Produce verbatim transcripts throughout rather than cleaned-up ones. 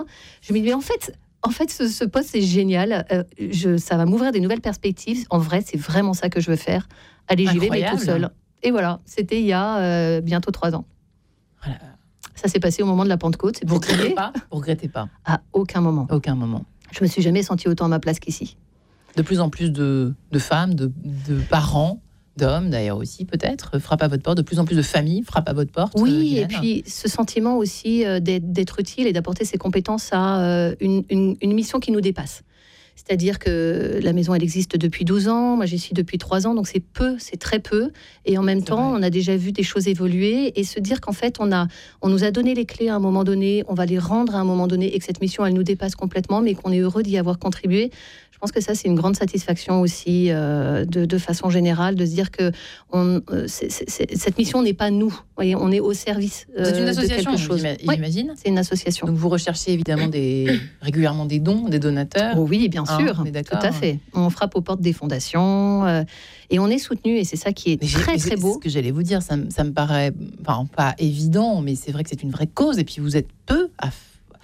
Je me dis, mais en fait, en fait ce, ce poste, c'est génial. Euh, je, ça va m'ouvrir des nouvelles perspectives. En vrai, c'est vraiment ça que je veux faire. Allez, j'y vais, mais tout seul. Et voilà, c'était il y a euh, bientôt trois ans. Voilà. Ça s'est passé au moment de la Pentecôte. Vous regrettez pas Vous regrettez pas À aucun moment. Aucun moment. Je me suis jamais sentie autant à ma place qu'ici. De plus en plus de, de femmes, de, de parents, d'hommes d'ailleurs aussi peut-être, frappent à votre porte. De plus en plus de familles frappent à votre porte. Oui, euh, et puis ce sentiment aussi euh, d'être, d'être utile et d'apporter ses compétences à euh, une, une, une mission qui nous dépasse. C'est-à-dire que la maison, elle existe depuis douze ans, moi j'y suis depuis trois ans, donc c'est peu, c'est très peu. Et en même c'est temps, vrai. On a déjà vu des choses évoluer et se dire qu'en fait, on, a, on nous a donné les clés à un moment donné, on va les rendre à un moment donné et que cette mission, elle nous dépasse complètement, mais qu'on est heureux d'y avoir contribué. Je pense que ça, c'est une grande satisfaction aussi, euh, de, de façon générale, de se dire que on, euh, c'est, c'est, c'est, cette mission n'est pas nous. Vous voyez, on est au service euh, c'est une association, de quelque chose. J'imagine. Oui, c'est une association. Donc vous recherchez évidemment des, régulièrement des dons, des donateurs. Oh oui, bien sûr, hein, tout à fait. On frappe aux portes des fondations euh, et on est soutenu, et c'est ça qui est mais très très beau. C'est ce que j'allais vous dire, ça, ça me paraît, enfin pas évident, mais c'est vrai que c'est une vraie cause. Et puis vous êtes peu à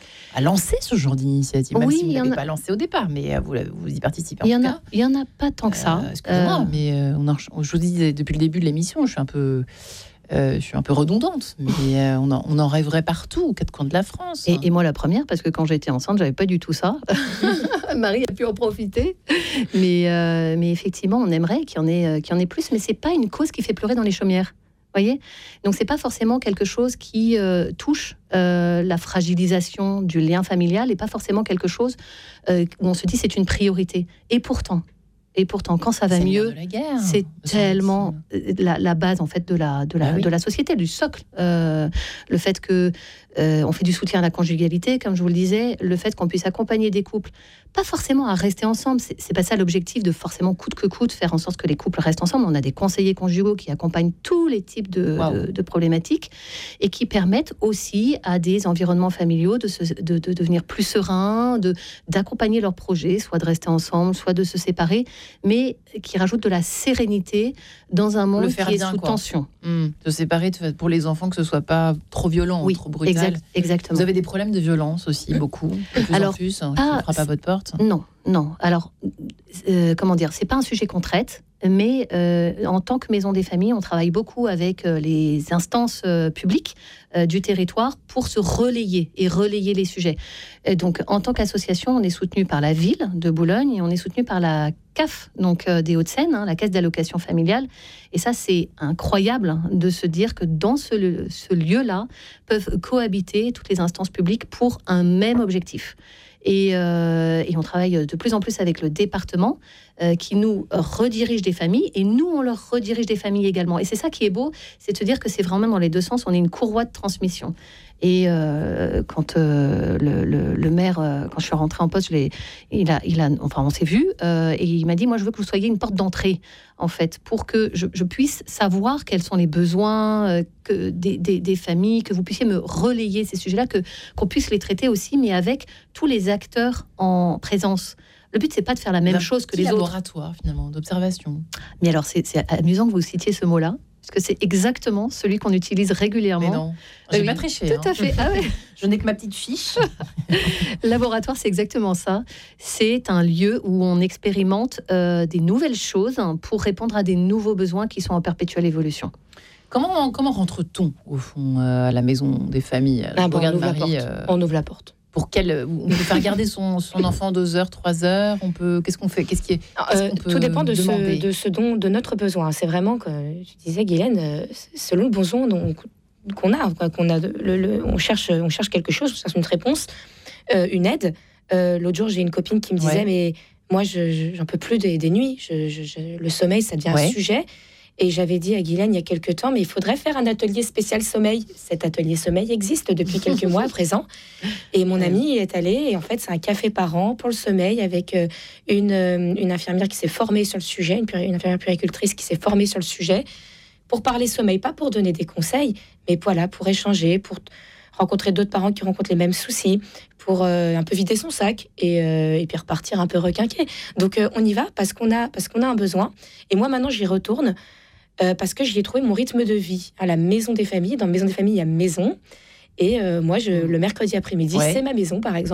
à lancer ce genre d'initiative, même oui, si vous ne l'avez a... pas lancé au départ, mais vous, vous y participez. Il y en a, il y en a pas tant que ça. Euh, excusez-moi, euh... mais euh, on a, je vous dis depuis le début de l'émission, je suis un peu, euh, je suis un peu redondante, mais euh, on, en, on en rêverait partout, aux quatre coins de la France. Et, et moi la première, parce que quand j'étais enceinte, j'avais pas du tout ça. Marie a pu en profiter, mais, euh, mais effectivement, on aimerait qu'il y en ait, qu'il y en ait plus, mais c'est pas une cause qui fait pleurer dans les chaumières. Voyez, donc c'est pas forcément quelque chose qui euh, touche euh, la fragilisation du lien familial et pas forcément quelque chose euh, où on se dit c'est une priorité. Et pourtant, et pourtant, quand ça va c'est mieux, guerre, c'est tellement la, la base en fait de la de la, ah oui. de la société, du socle. Euh, le fait que euh, on fait du soutien à la conjugalité, comme je vous le disais, le fait qu'on puisse accompagner des couples, pas forcément à rester ensemble. C'est, c'est pas ça l'objectif de forcément coûte que coûte faire en sorte que les couples restent ensemble. On a des conseillers conjugaux qui accompagnent tous les types de, wow. de, de problématiques et qui permettent aussi à des environnements familiaux de, se, de, de devenir plus sereins, de d'accompagner leurs projets, soit de rester ensemble, soit de se séparer, mais qui rajoute de la sérénité dans un monde qui est sous quoi. tension. Mmh. Se séparer pour les enfants, que ce soit pas trop violent, oui, trop brutal. Exact, exactement. Vous avez des problèmes de violence aussi, beaucoup, de plus Alors, en plus, hein, pas, qui frappent à votre porte. Non, non. Alors, euh, comment dire, c'est pas un sujet qu'on traite. Mais euh, en tant que maison des familles, on travaille beaucoup avec euh, les instances euh, publiques euh, du territoire pour se relayer et relayer les sujets. Et donc, en tant qu'association, on est soutenu par la ville de Boulogne et on est soutenu par la C A F, donc euh, des Hauts-de-Seine, hein, la Caisse d'allocation familiale. Et ça, c'est incroyable hein, de se dire que dans ce, ce lieu-là peuvent cohabiter toutes les instances publiques pour un même objectif. Et, euh, et on travaille de plus en plus avec le département euh, qui nous redirige des familles et nous, on leur redirige des familles également. Et c'est ça qui est beau, c'est de se dire que c'est vraiment dans les deux sens, on est une courroie de transmission. Et euh, quand euh, le, le, le maire, euh, quand je suis rentrée en poste, je l'ai, il a, il a, enfin on s'est vu euh, et il m'a dit, moi je veux que vous soyez une porte d'entrée en fait, pour que je, je puisse savoir quels sont les besoins euh, que des, des, des familles, que vous puissiez me relayer ces sujets-là, que qu'on puisse les traiter aussi, mais avec tous les acteurs en présence. Le but, c'est pas de faire la même un chose que les autres. Laboratoire, finalement, d'observation. Mais alors, c'est, c'est amusant que vous citiez ce mot-là, parce que c'est exactement celui qu'on utilise régulièrement. Mais non, j'ai oui, pas triché. Tout hein. à fait. Ah ouais. Je n'ai que ma petite fiche. Laboratoire, c'est exactement ça. C'est un lieu où on expérimente euh, des nouvelles choses pour répondre à des nouveaux besoins qui sont en perpétuelle évolution. Comment, comment rentre-t-on, au fond, euh, à la maison des familles ah bon, on, ouvre Marie, euh... on ouvre la porte. Pour quelle, on peut faire garder son, son enfant deux heures, trois heures. On peut, qu'est-ce qu'on fait, qu'est-ce qui est, qu'est-ce euh, qu'on peut Tout dépend de demander ce, de ce dont, de notre besoin. C'est vraiment, comme tu disais, Guylaine, selon le besoin dont, qu'on a, quoi, qu'on a, le, le, on cherche, on cherche quelque chose, on cherche une réponse, euh, une aide. Euh, l'autre jour, j'ai une copine qui me disait, ouais. mais moi, je, je, j'en peux plus des, des nuits. Je, je, je, le sommeil, ça devient ouais. un sujet. Et j'avais dit à Guylaine il y a quelques temps, mais il faudrait faire un atelier spécial sommeil. Cet atelier sommeil existe depuis quelques mois à présent. Et mon ami est allé, et en fait, c'est un café par an pour le sommeil avec une, une infirmière qui s'est formée sur le sujet, une, une infirmière puéricultrice qui s'est formée sur le sujet, pour parler sommeil, pas pour donner des conseils, mais voilà, pour échanger, pour rencontrer d'autres parents qui rencontrent les mêmes soucis, pour euh, un peu vider son sac et, euh, et puis repartir un peu requinqué. Donc euh, on y va parce qu'on a, parce qu'on a un besoin. Et moi, maintenant, j'y retourne. Euh, parce que j'y ai trouvé mon rythme de vie à la maison des familles. Dans Maison des familles, il y a maison. Et euh, moi, je, le mercredi après-midi, ouais. c'est ma maison, par exemple.